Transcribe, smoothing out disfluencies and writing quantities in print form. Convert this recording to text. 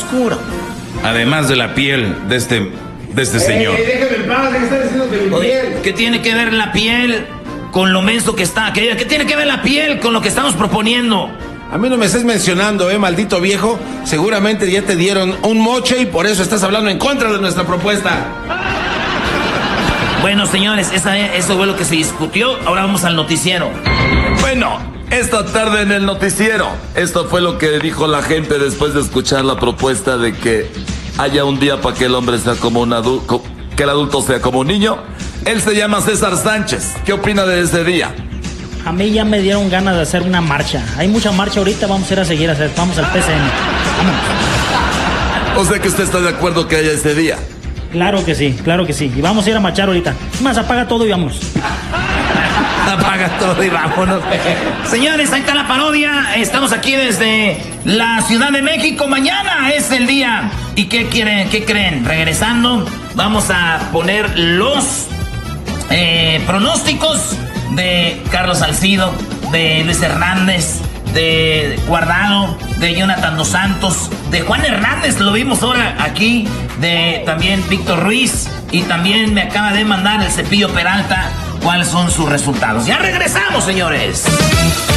oscuro. Además de la piel de este señor. Déjame en paz, ¿qué está diciendo de mi piel? ¿Qué tiene que ver la piel con lo menso que está? ¿Qué tiene que ver la piel con lo que estamos proponiendo? A mí no me estés mencionando, maldito viejo. Seguramente ya te dieron un moche y por eso estás hablando en contra de nuestra propuesta. Bueno, señores, eso fue lo que se discutió. Ahora vamos al noticiero. Bueno, esta tarde en el noticiero, esto fue lo que dijo la gente después de escuchar la propuesta de que haya un día para que el hombre sea como un adulto, que el adulto sea como un niño. Él se llama César Sánchez. ¿Qué opina de ese día? A mí ya me dieron ganas de hacer una marcha. Hay mucha marcha ahorita, vamos a ir a seguir a hacer. Vamos al PCM. Vamos. O sea que usted está de acuerdo que haya ese día. Claro que sí, claro que sí. Y vamos a ir a marchar ahorita. Es más, apaga todo y vamos. Apaga todo y vámonos. Señores, ahí está la parodia. Estamos aquí desde la Ciudad de México. Mañana es el día. ¿Y qué quieren? ¿Qué creen? Regresando, vamos a poner los pronósticos de Carlos Salcido, de Luis Hernández, de Guardado, de Jonathan Dos Santos, de Juan Hernández, lo vimos ahora aquí, de también Víctor Ruiz, y también me acaba de mandar el Cepillo Peralta cuáles son sus resultados. Ya regresamos, señores.